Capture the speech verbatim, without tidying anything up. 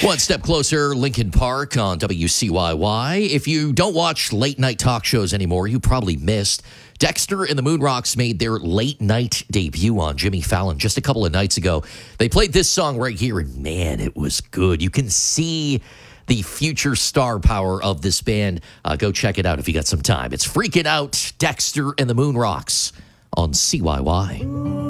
One step closer, Lincoln Park on W C Y Y. If you don't watch late night talk shows anymore, you probably missed. Dexter and the Moonrocks made their late night debut on Jimmy Fallon just a couple of nights ago. They played this song right here, and man, it was good. You can see the future star power of this band. Uh, go check it out if you got some time. It's Freaking Out, Dexter and the Moonrocks on C Y Y.